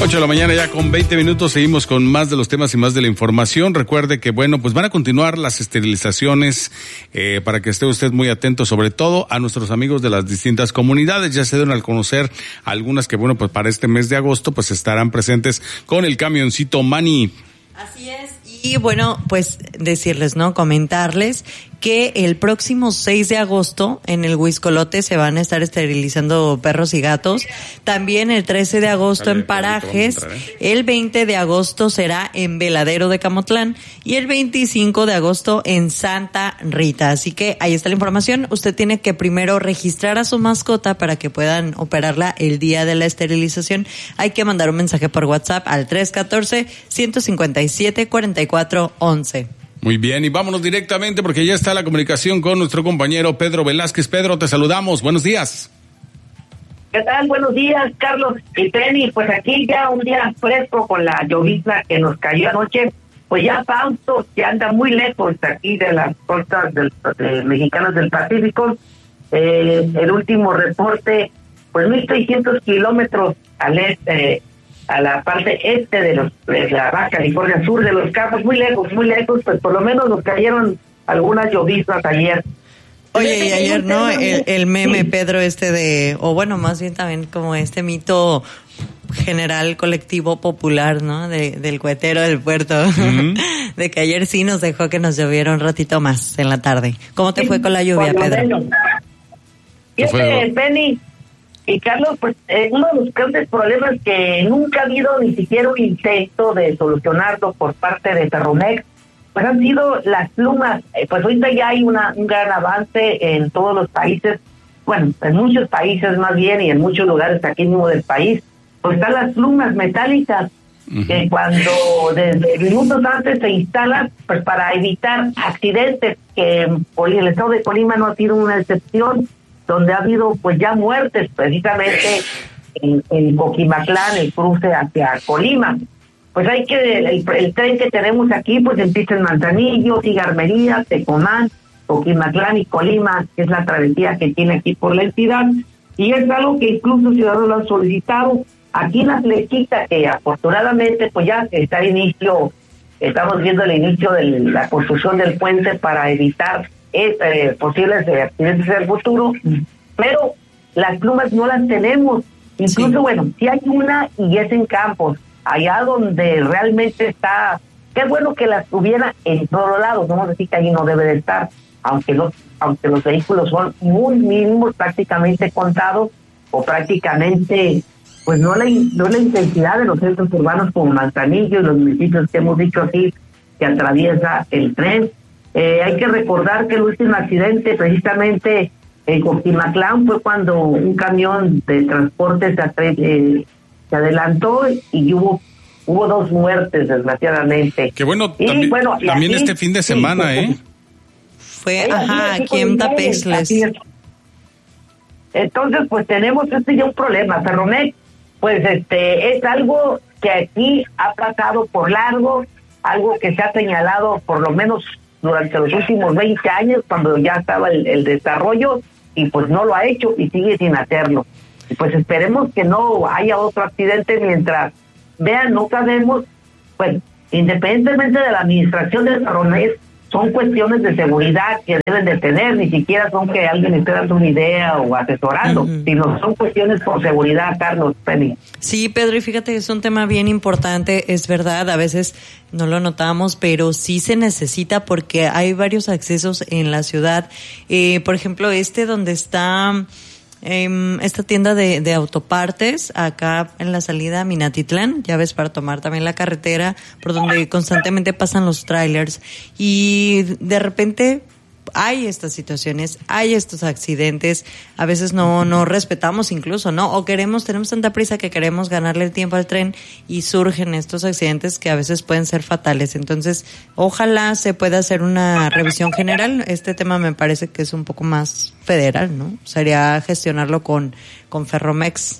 8 de la mañana ya con 20 minutos, seguimos con más de los temas y más de la información. Recuerde que, bueno, pues van a continuar las esterilizaciones para que esté usted muy atento, sobre todo a nuestros amigos de las distintas comunidades. Ya se dieron al conocer algunas que, bueno, pues para este mes de agosto pues estarán presentes con el camioncito Mani. Así es. Y bueno, pues decirles, ¿no? Comentarles que el próximo 6 de agosto en el Huiscolote se van a estar esterilizando perros y gatos. También el 13 de agosto en Parajes. El 20 de agosto será en Veladero de Camotlán. Y el 25 de agosto en Santa Rita. Así que ahí está la información. Usted tiene que primero registrar a su mascota para que puedan operarla el día de la esterilización. Hay que mandar un mensaje por WhatsApp al 314-157-4411. Muy bien, y vámonos directamente porque ya está la comunicación con nuestro compañero Pedro Velázquez. Pedro, te saludamos. Buenos días. ¿Qué tal? Buenos días, Carlos y Penny. Pues aquí ya un día fresco con la llovizna que nos cayó anoche. Pues ya Fausto, que anda muy lejos aquí de las costas mexicanas del Pacífico. El último reporte, pues 1,600 kilómetros al este, a la parte este de la Baja California Sur de Los Cabos, muy lejos, pues por lo menos nos cayeron algunas lloviznas ayer. Oye, y ayer, ¿no? El meme, sí. Pedro, o bueno, más bien también como este mito general, colectivo, popular, ¿no? Del cuetero del puerto. Uh-huh. De que ayer sí nos dejó que nos lloviera un ratito más en la tarde. ¿Cómo te fue con la lluvia, Pedro? Fíjate, Penny y Carlos, pues uno de los grandes problemas que nunca ha habido ni siquiera un intento de solucionarlo por parte de Ferromex, pues han sido las plumas. Pues ahorita ya hay un gran avance en todos los países, bueno, en muchos países más bien, y en muchos lugares aquí mismo del país, pues están las plumas metálicas, uh-huh, que cuando desde minutos antes se instalan, pues para evitar accidentes, que el estado de Colima no ha sido una excepción, donde ha habido pues ya muertes precisamente en Coquimatlán, el cruce hacia Colima. Pues hay que, el tren que tenemos aquí pues empieza en Manzanillo, sigue Armerías, Tecomán, Coquimatlán y Colima, que es la travesía que tiene aquí por la entidad, y es algo que incluso ciudadanos lo han solicitado. Aquí en la flechita, que afortunadamente pues ya está el inicio, estamos viendo el inicio de la construcción del puente para evitar posibles accidentes en el futuro, pero las plumas no las tenemos. Incluso, sí, bueno, sí hay una, y es en Campos, allá donde realmente está. Qué bueno que las tuviera en todos lados, no vamos a decir que allí no debe de estar, aunque los vehículos son muy mínimos, prácticamente contados, o prácticamente, pues no la intensidad de los centros urbanos como Manzanillo y los municipios que hemos dicho así, que atraviesa el tren. Hay que recordar que el último accidente precisamente en Coquimatlán fue cuando un camión de transporte se adelantó y hubo 2 muertes, desgraciadamente. Que bueno, también aquí, este fin de semana, sí, fue aquí en Tapesles. Entonces, pues tenemos ya un problema. Ferromex, pues es algo que aquí ha pasado por largo, algo que se ha señalado por lo menos durante los últimos 20 años, cuando ya estaba el desarrollo, y pues no lo ha hecho y sigue sin hacerlo. Y pues esperemos que no haya otro accidente mientras no sabemos, pues independientemente de la administración de Ferromex, son cuestiones de seguridad que deben de tener, ni siquiera son que alguien esté dando una idea o asesorando, uh-huh, sino son cuestiones por seguridad, Carlos, Penny. Sí, Pedro, y fíjate, es un tema bien importante, es verdad, a veces no lo notamos, pero sí se necesita porque hay varios accesos en la ciudad. Por ejemplo, donde está esta tienda de autopartes, acá en la salida a Minatitlán, ya ves, para tomar también la carretera por donde constantemente pasan los trailers, y de repente hay estas situaciones, hay estos accidentes, a veces no respetamos incluso, ¿no? O tenemos tanta prisa que queremos ganarle el tiempo al tren y surgen estos accidentes que a veces pueden ser fatales. Entonces, ojalá se pueda hacer una revisión general. Este tema me parece que es un poco más federal, ¿no? Sería gestionarlo con Ferromex.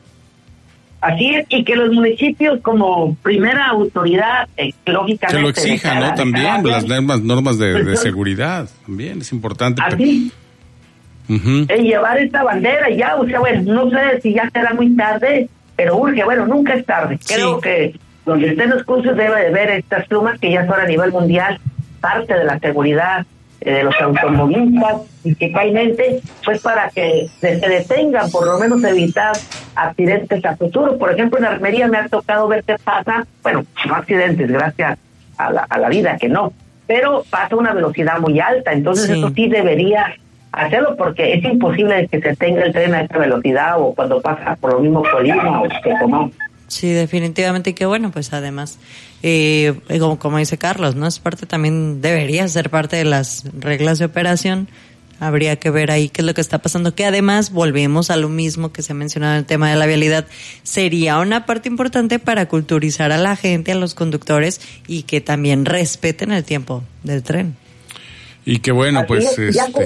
Así es, y que los municipios como primera autoridad, lógicamente... Que lo exijan, ¿no? También las normas de seguridad, también es importante. Así, uh-huh, llevar esta bandera ya, o sea, bueno, no sé si ya será muy tarde, pero urge, bueno, nunca es tarde. Creo que donde estén los cursos debe de ver estas plumas que ya son a nivel mundial, parte de la seguridad de los automovilistas, principalmente, pues para que se detengan, por lo menos evitar accidentes a futuro. Por ejemplo, en Armería me ha tocado ver qué pasa, bueno, no accidentes, gracias a la vida que no, pero pasa a una velocidad muy alta, entonces eso sí debería hacerlo, porque es imposible que se tenga el tren a esta velocidad o cuando pasa por lo mismo Colima o Tecomán. Sí, definitivamente, y que bueno, pues además, como dice Carlos, ¿no? Es parte también, debería ser parte de las reglas de operación. Habría que ver ahí qué es lo que está pasando, que además volvemos a lo mismo que se ha mencionado en el tema de la vialidad. Sería una parte importante para culturizar a la gente, a los conductores, y que también respeten el tiempo del tren. Y que bueno, pues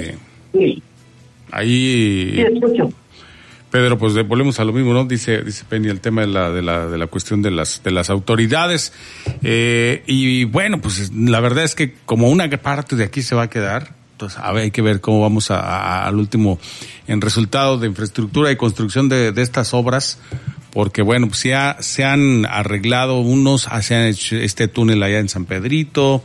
ahí... Sí, escucho. Pedro, pues volvemos a lo mismo, ¿no? Dice Penny el tema de la cuestión de las autoridades, y bueno, pues la verdad es que como una parte de aquí se va a quedar, entonces hay que ver cómo vamos al último en resultado de infraestructura y construcción de estas obras, porque bueno, pues ya se han arreglado se han hecho este túnel allá en San Pedrito,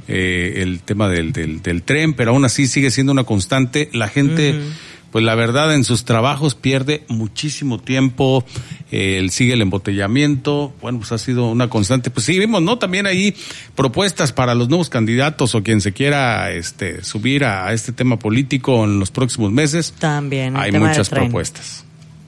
el tema del tren, pero aún así sigue siendo una constante. La gente, pues la verdad, en sus trabajos pierde muchísimo tiempo, sigue el embotellamiento, bueno, pues ha sido una constante. Pues sí, vimos, ¿no? También ahí propuestas para los nuevos candidatos o quien se quiera subir a este tema político en los próximos meses. También hay muchas propuestas.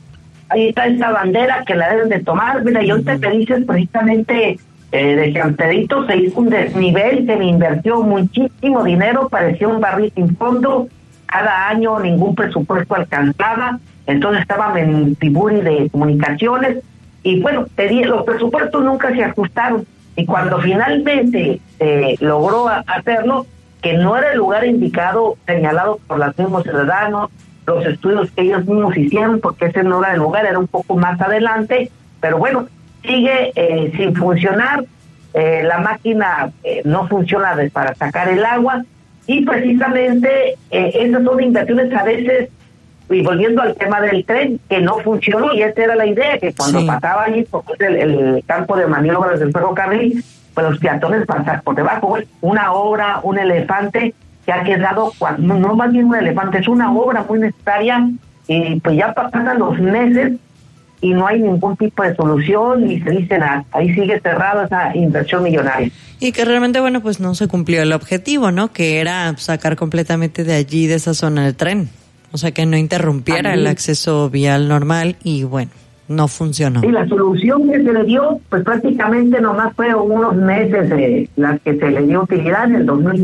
Ahí está esta bandera que la deben de tomar. Mira, y ahorita te dices precisamente de San Pedrito se hizo un desnivel, se le invirtió muchísimo dinero, parecía un barril sin fondo. Cada año ningún presupuesto alcanzaba, entonces estaban en tiburi de comunicaciones y bueno, los presupuestos nunca se ajustaron y cuando finalmente logró hacerlo, que no era el lugar indicado señalado por los mismos ciudadanos, los estudios que ellos mismos hicieron, porque ese no era el lugar, era un poco más adelante, pero bueno, sigue sin funcionar, la máquina no funciona para sacar el agua. Y precisamente esas son inversiones a veces, y volviendo al tema del tren, que no funcionó, y esa era la idea, que cuando pasaba allí por el campo de maniobras del ferrocarril, pues los peatones pasaban por debajo. Una obra, un elefante, que ha quedado, no más bien un elefante, es una obra muy necesaria, y pues ya pasan los meses, y no hay ningún tipo de solución, y se dicen, ahí sigue cerrada esa inversión millonaria. Y que realmente, bueno, pues no se cumplió el objetivo, ¿no? Que era sacar completamente de allí, de esa zona, el tren. O sea, que no interrumpiera el acceso vial normal y, bueno, no funcionó. Y la solución que se le dio, pues prácticamente nomás fue unos meses las que se le dio utilidad en el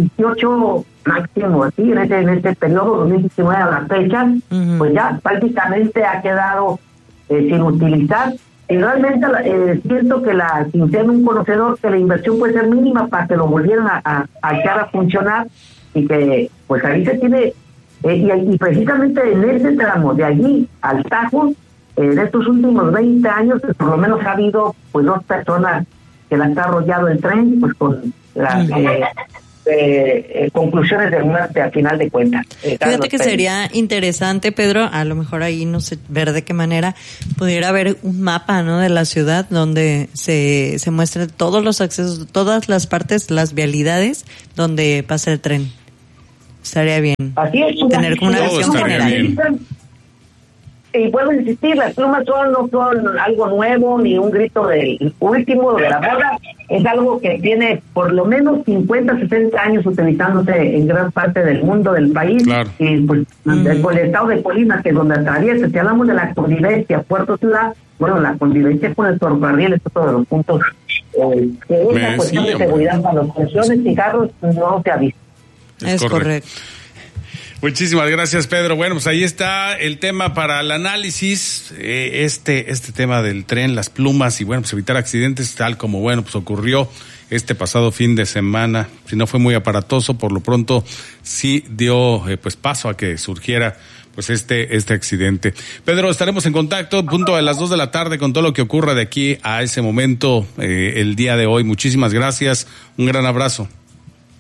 2018 máximo, así, en este periodo 2019 a la fecha, pues ya prácticamente ha quedado sin utilizar. Y realmente siento que sin ser un conocedor, que la inversión puede ser mínima para que lo volvieran a echar a funcionar y que pues ahí se tiene y precisamente en ese tramo de allí al Tajo, en estos últimos 20 años por lo menos ha habido pues 2 personas que la han arrollado el tren, pues con las conclusiones de muerte a final de cuentas. Fíjate que sería interesante, Pedro, a lo mejor ahí no sé ver de qué manera pudiera haber un mapa, ¿no?, de la ciudad donde se muestren todos los accesos, todas las partes, las vialidades donde pasa el tren. Estaría bien. Así es, tener como una visión general. Y vuelvo a insistir, las plumas no son algo nuevo, ni un grito del último de la moda, es algo que tiene por lo menos 50, 60 años utilizándose en gran parte del mundo, del país, claro. Y pues el estado de Colima, que es donde atraviesa, si hablamos de la convivencia, Puerto Ciudad, bueno, la convivencia con el ferrocarril es otro de los puntos, que esa cuestión de seguridad para los coches y carros no se ha visto. Es correcto. Muchísimas gracias, Pedro. Bueno, pues ahí está el tema para el análisis, este tema del tren, las plumas y bueno, pues evitar accidentes tal como bueno, pues ocurrió este pasado fin de semana. Si no fue muy aparatoso, por lo pronto sí dio pues paso a que surgiera pues este accidente. Pedro, estaremos en contacto punto de las 2 de la tarde con todo lo que ocurra de aquí a ese momento el día de hoy. Muchísimas gracias. Un gran abrazo.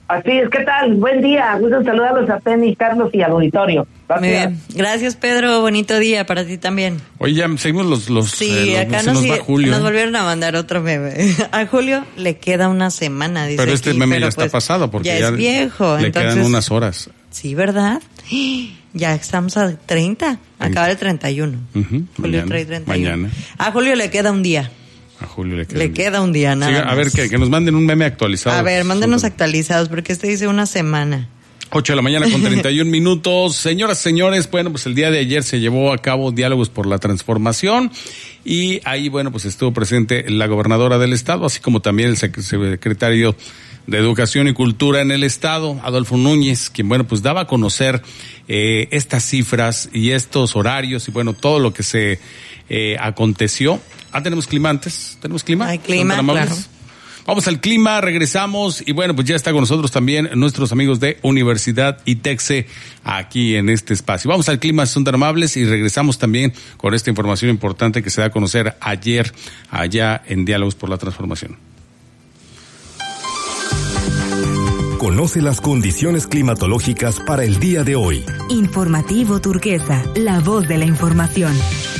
Así es, ¿qué tal? Buen día, gusto saludarlos a Penny, Carlos y al auditorio. Gracias. Muy bien. Gracias, Pedro, bonito día para ti también. Oye, ya seguimos los sí, acá nos va Julio. Nos volvieron a mandar otro meme. A Julio le queda una semana, dice. Pero este aquí, meme ya está pasado porque ya es viejo. Le entonces, quedan unas horas. Sí, ¿verdad? Ya estamos a 30, acaba el 31. Uh-huh. Julio trae 31. Mañana. A Julio le queda un día. A Julio le queda un día, nada más. A ver, que nos manden un meme actualizado. A ver, mándenos actualizados, porque este dice una semana. 8 de la mañana con 31 minutos. Señoras, señores, bueno, pues el día de ayer se llevó a cabo Diálogos por la Transformación y ahí, bueno, pues estuvo presente la gobernadora del estado, así como también el secretario de Educación y Cultura en el estado, Adolfo Núñez, quien, bueno, pues daba a conocer estas cifras y estos horarios y, bueno, todo lo que se aconteció. ¿Tenemos clima antes? ¿Tenemos clima? Hay clima, claro. Vamos al clima, regresamos y bueno, pues ya está con nosotros también nuestros amigos de Universidad ITEXE aquí en este espacio. Vamos al clima, son tan amables y regresamos también con esta información importante que se da a conocer ayer allá en Diálogos por la Transformación. Conoce las condiciones climatológicas para el día de hoy. Informativo Turquesa, la voz de la información.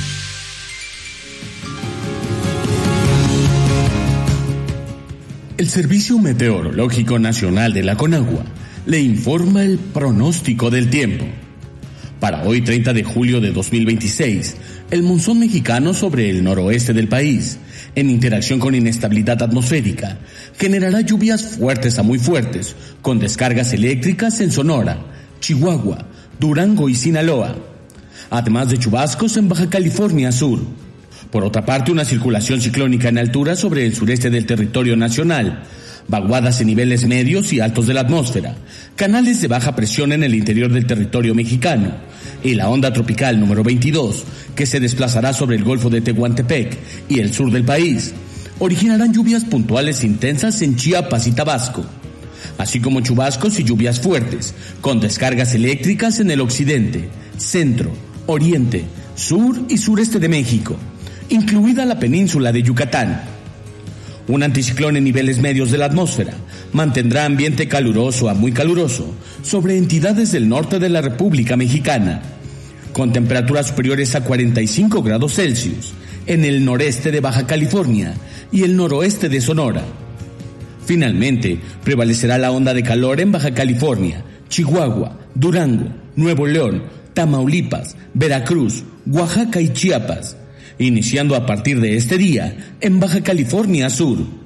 El Servicio Meteorológico Nacional de la Conagua le informa el pronóstico del tiempo. Para hoy, 30 de julio de 2026, el monzón mexicano sobre el noroeste del país, en interacción con inestabilidad atmosférica, generará lluvias fuertes a muy fuertes, con descargas eléctricas en Sonora, Chihuahua, Durango y Sinaloa, además de chubascos en Baja California Sur. Por otra parte, una circulación ciclónica en altura sobre el sureste del territorio nacional, vaguadas en niveles medios y altos de la atmósfera, canales de baja presión en el interior del territorio mexicano y la onda tropical número 22, que se desplazará sobre el Golfo de Tehuantepec y el sur del país, originarán lluvias puntuales intensas en Chiapas y Tabasco, así como chubascos y lluvias fuertes, con descargas eléctricas en el occidente, centro, oriente, sur y sureste de México, incluida la península de Yucatán. Un anticiclón en niveles medios de la atmósfera mantendrá ambiente caluroso a muy caluroso sobre entidades del norte de la República Mexicana, con temperaturas superiores a 45 grados Celsius en el noreste de Baja California y el noroeste de Sonora. Finalmente, prevalecerá la onda de calor en Baja California, Chihuahua, Durango, Nuevo León, Tamaulipas, Veracruz, Oaxaca y Chiapas, iniciando a partir de este día en Baja California Sur.